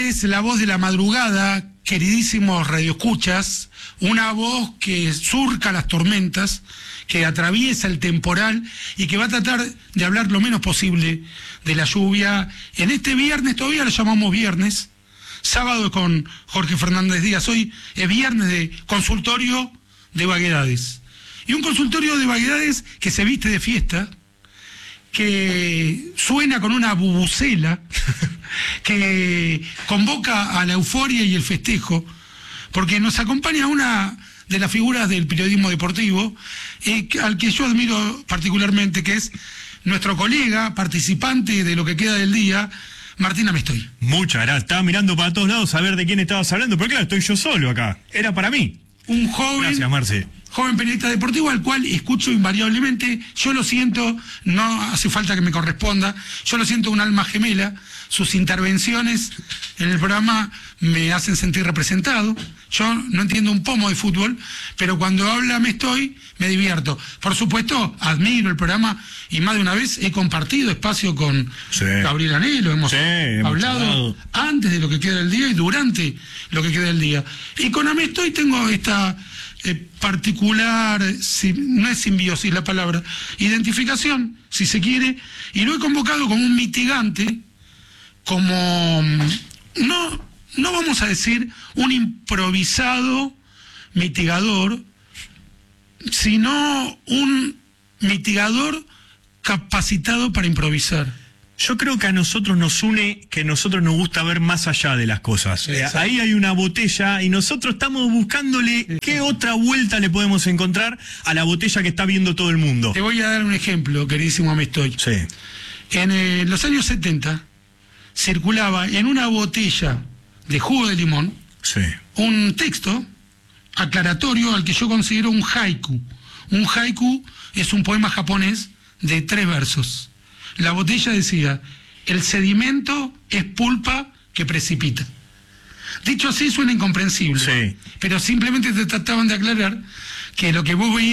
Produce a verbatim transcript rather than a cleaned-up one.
es la voz de la madrugada, queridísimos radioescuchas, una voz que surca las tormentas, que atraviesa el temporal y que va a tratar de hablar lo menos posible de la lluvia. En este viernes, todavía lo llamamos viernes, sábado con Jorge Fernández Díaz, hoy es viernes de consultorio de vaguedades. Y un consultorio de vaguedades que se viste de fiesta, que suena con una bubucela, que convoca a la euforia y el festejo, porque nos acompaña una de las figuras del periodismo deportivo, eh, al que yo admiro particularmente, que es nuestro colega, participante de Lo que queda del día, Martín Amestoy. Muchas gracias. Estaba mirando para todos lados a ver de quién estabas hablando, pero claro, estoy yo solo acá. Era para mí. Un joven... Gracias, Marce. Joven periodista deportivo al cual escucho invariablemente. Yo lo siento, no hace falta que me corresponda, yo lo siento un alma gemela. Sus intervenciones en el programa me hacen sentir representado. Yo no entiendo un pomo de fútbol, pero cuando habla me estoy, me divierto. Por supuesto, admiro el programa y más de una vez he compartido espacio con sí. Gabriel Anelo. Hemos, sí, hemos hablado hablado antes de Lo que queda del día y durante Lo que queda del día. Y con Amestoy tengo esta eh, particular, si, no es simbiosis la palabra, identificación, si se quiere, y lo he convocado como un mitigante, como, no, no vamos a decir un improvisado mitigador, sino un mitigador capacitado para improvisar. Yo creo que a nosotros nos une que a nosotros nos gusta ver más allá de las cosas. Exacto. Ahí hay una botella y nosotros estamos buscándole Exacto. qué otra vuelta le podemos encontrar a la botella que está viendo todo el mundo. Te voy a dar un ejemplo, queridísimo Amestoy. Sí. En eh, los años setenta circulaba en una botella de jugo de limón sí. un texto aclaratorio al que yo considero un haiku. Un haiku es un poema japonés de tres versos. La botella decía: el sedimento es pulpa que precipita. Dicho así suena incomprensible, sí. pero simplemente te trataban de aclarar que lo que vos veías